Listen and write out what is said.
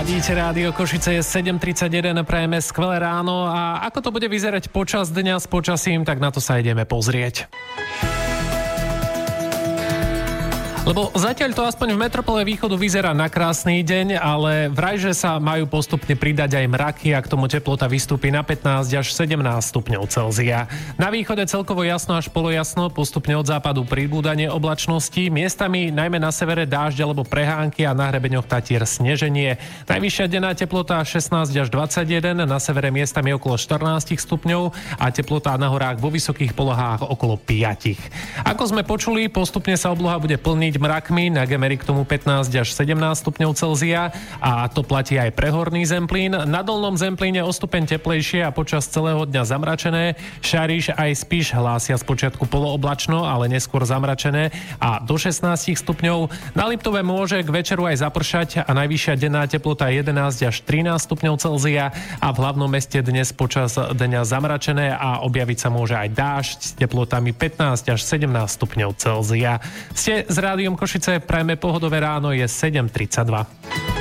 Ladíte rádio Košice, je 7:31, prajeme skvelé ráno a ako to bude vyzerať počas dňa s počasím, tak na to sa ideme pozrieť. Lebo zatiaľ to aspoň v metropole východu vyzerá na krásny deň, ale vrajže sa majú postupne pridať aj mraky a k tomu teplota vystúpi na 15 až 17 stupňov Celzia. Na východe celkovo jasno až polojasno, postupne od západu pribúdanie oblačnosti, miestami najmä na severe dážď alebo prehánky a na hrebeňoch Tatier sneženie. Najvyššia denná teplota 16 až 21, na severe miestami okolo 14 stupňov a teplota na horách vo vysokých polohách okolo 5. Ako sme počuli, postupne sa obloha bude plniť mrakmi, na Gemeri k tomu 15 až 17 stupňov Celzia a to platí aj pre Horný Zemplín. Na Dolnom Zemplíne o stupeň teplejšie a počas celého dňa zamračené. Šariš aj Spiš hlásia spočiatku polooblačno, ale neskôr zamračené a do 16 stupňov. Na Liptove môže k večeru aj zapršať a najvyššia denná teplota 11 až 13 stupňov Celzia a v hlavnom meste dnes počas dňa zamračené a objaviť sa môže aj dážď s teplotami 15 až 17 stupňov Celzia. Ste z Rádiom Košice, prajme pohodové ráno, je 7:32.